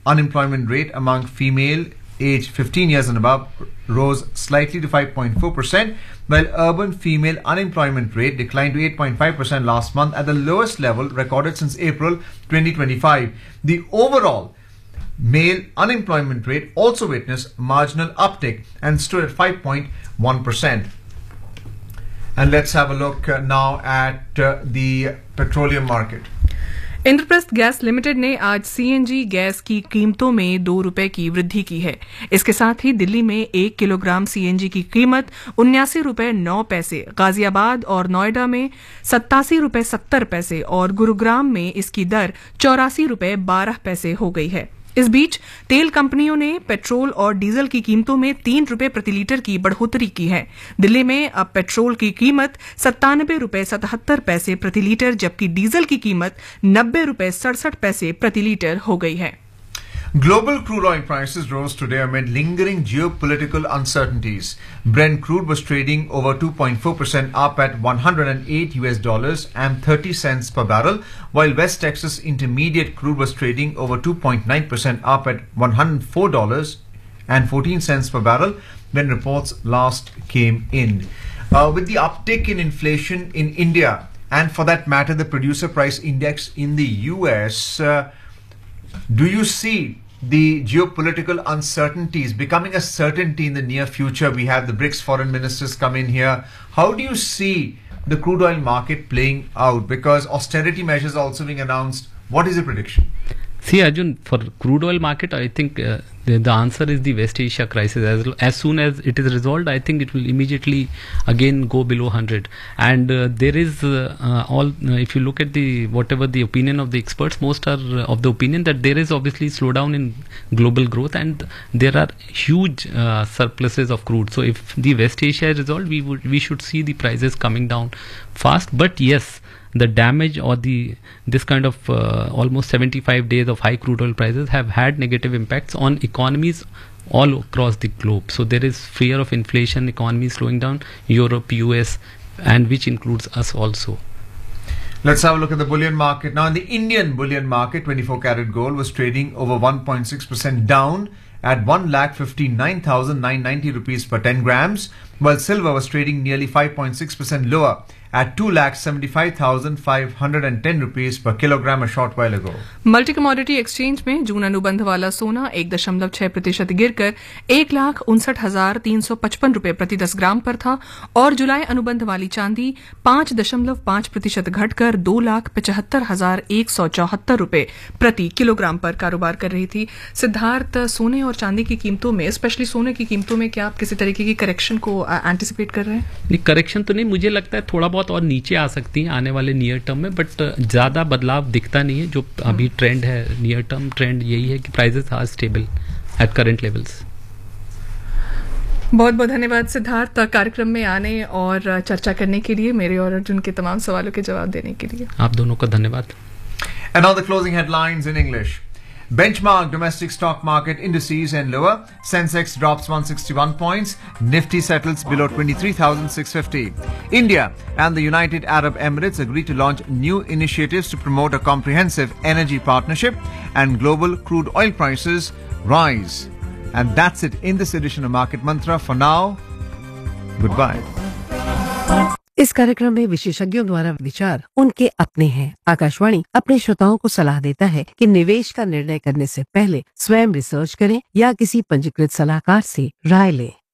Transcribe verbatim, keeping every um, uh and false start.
unemployment rate among female aged fifteen years and above rose slightly to five point four percent, while urban female unemployment rate declined to eight point five percent last month, at the lowest level recorded since April twenty twenty-five. The overall male unemployment rate also witnessed marginal uptick and stood at five point one percent. And let's have a look uh, now at uh, the petroleum market. Indraprastha gas limited ने आज CNG gas की कीमतों में दो रुपए की वृद्धि की है। इसके साथ ही दिल्ली में एक किलोग्राम सीएनजी की कीमत उन्यासी रुपए नौ पैसे, गाजियाबाद और नोएडा में सत्तासी रुपए सत्तर पैसे और गुरुग्राम में इसकी दर चौरासी रुपए बारह पैसे हो गई है। इस बीच तेल कंपनियों ने पेट्रोल और डीजल की कीमतों में तीन रुपए प्रति लीटर की बढ़ोतरी की है। दिल्ली में अब पेट्रोल की कीमत सत्तानबे रुपए सतहत्तर पैसे प्रति लीटर, जबकि डीजल की कीमत नब्बे रुपए सड़सठ पैसे प्रति लीटर हो गई है। Global crude oil prices rose today amid lingering geopolitical uncertainties. Brent crude was trading over two point four percent up at one hundred eight U S dollars and thirty cents per barrel, while West Texas Intermediate crude was trading over two point nine percent up at one hundred four dollars and fourteen cents per barrel when reports last came in. Uh, with the uptick in inflation in India, and for that matter the producer price index in the U S, uh, do you see the geopolitical uncertainties becoming a certainty in the near future? We have the BRICS foreign ministers come in here. How do you see the crude oil market playing out? Because austerity measures are also being announced. What is your prediction? See, Arjun, for crude oil market, I think uh, the, the answer is the West Asia crisis. As, as soon as it is resolved, I think it will immediately again go below one hundred. And uh, there is uh, uh, all, uh, if you look at the whatever the opinion of the experts, most are uh, of the opinion that there is obviously slowdown in global growth and there are huge uh, surpluses of crude. So if the West Asia is resolved, we would we should see the prices coming down fast. But yes, the damage or the this kind of uh, almost seventy-five days of high crude oil prices have had negative impacts on economies all across the globe. So there is fear of inflation, economies slowing down, Europe, U S, and which includes us also. Let's have a look at the bullion market. Now in the Indian bullion market, twenty-four karat gold was trading over one point six percent down at one lakh fifty-nine thousand nine hundred ninety rupees per ten grams, while silver was trading nearly five point six percent lower at two lakh seventy-five thousand five hundred ten rupees per kilogram a short while ago. Multi commodity exchange में जून अनुबंध वाला सोना एक दशमलव छह प्रतिशत गिरकर एक लाख उनसठ हजार तीन सौ पचपन रुपए प्रति दस ग्राम पर था और जुलाई अनुबंध वाली चांदी पांच दशमलव पांच प्रतिशत घटकर दो लाख पचहत्तर हजार एक सौ चौहत्तर रुपए प्रति किलोग्राम पर कारोबार कर रही थी। सिद्धार्थ, सोने और चांदी की कीमतों में, स्पेशली सोने की कीमतों में, क्या आप किसी तरीके की करेक्शन को एंटिसिपेट कर रहे हैं? नहीं, करेक्शन तो नहीं, मुझे लगता है थोड़ा बहुत और नीचे आ सकती है आने वाले नियर टर्म में, बट ज्यादा बदलाव दिखता नहीं है। जो अभी ट्रेंड है, नियर टर्म ट्रेंड यही है कि prices are stable at current levels. बहुत बहुत धन्यवाद सिद्धार्थ, कार्यक्रम में आने और चर्चा करने के लिए, मेरे और अर्जुन के तमाम सवालों के जवाब देने के लिए। आप दोनों का धन्यवाद। And now the closing headlines in English. Benchmark domestic stock market indices and lower. Sensex drops one hundred sixty-one points. Nifty settles below twenty-three thousand six hundred fifty. India and the United Arab Emirates agree to launch new initiatives to promote a comprehensive energy partnership, and global crude oil prices rise. And that's it in this edition of Market Mantra. For now, goodbye. इस कार्यक्रम में विशेषज्ञों द्वारा विचार उनके अपने हैं। आकाशवाणी अपने श्रोताओं को सलाह देता है कि निवेश का निर्णय करने से पहले स्वयं रिसर्च करें या किसी पंजीकृत सलाहकार से राय लें।